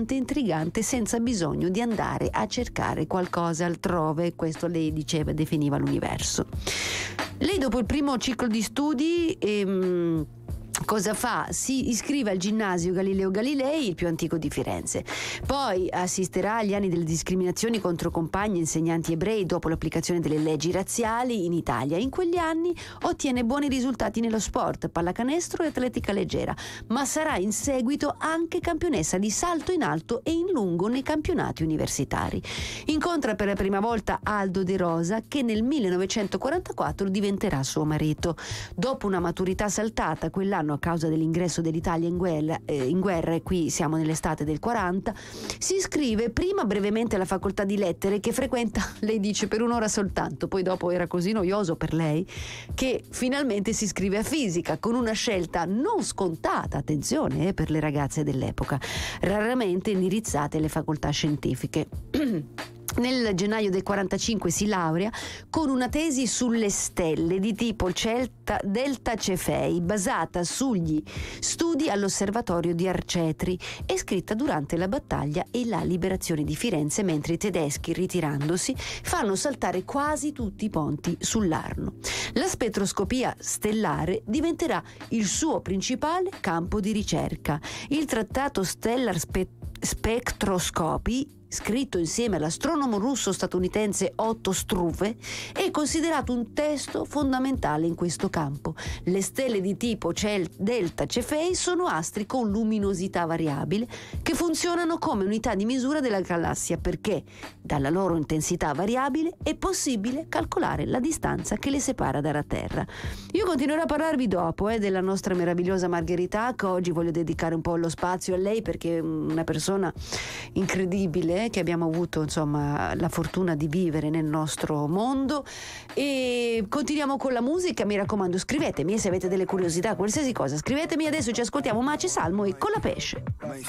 affascinante e intrigante senza bisogno di andare a cercare qualcosa altrove. Questo lei diceva, definiva l'universo. Lei dopo il primo ciclo di studi cosa fa? Si iscrive al ginnasio Galileo Galilei, il più antico di Firenze. Poi assisterà agli anni delle discriminazioni contro compagni e insegnanti ebrei dopo l'applicazione delle leggi razziali in Italia. In quegli anni ottiene buoni risultati nello sport, pallacanestro e atletica leggera, ma sarà in seguito anche campionessa di salto in alto e in lungo nei campionati universitari. Incontra per la prima volta Aldo De Rosa, che nel 1944 diventerà suo marito. Dopo una maturità saltata quell'anno a causa dell'ingresso dell'Italia in guerra, e qui siamo nell'estate del 40, si iscrive prima brevemente alla facoltà di lettere, che frequenta, lei dice, per un'ora soltanto. Poi dopo era così noioso per lei che finalmente si iscrive a fisica, con una scelta non scontata, attenzione, per le ragazze dell'epoca, raramente indirizzate alle facoltà scientifiche. Nel gennaio del 45 si laurea con una tesi sulle stelle di tipo Delta Cefei, basata sugli studi all'osservatorio di Arcetri e scritta durante la battaglia e la liberazione di Firenze, mentre i tedeschi, ritirandosi, fanno saltare quasi tutti i ponti sull'Arno. La spettroscopia stellare diventerà il suo principale campo di ricerca. Il trattato Stellar Spectroscopy, scritto insieme all'astronomo russo-statunitense Otto Struve, è considerato un testo fondamentale in questo campo. Le stelle di tipo Delta Cefei sono astri con luminosità variabile che funzionano come unità di misura della galassia, perché dalla loro intensità variabile è possibile calcolare la distanza che le separa dalla Terra. Io continuerò a parlarvi dopo della nostra meravigliosa Margherita Hack. Oggi voglio dedicare un po' lo spazio a lei, perché è una persona incredibile che abbiamo avuto, insomma, la fortuna di vivere nel nostro mondo. E continuiamo con la musica. Mi raccomando, scrivetemi se avete delle curiosità, qualsiasi cosa, scrivetemi. Adesso ci ascoltiamo Mace Salmo e Con la pesce.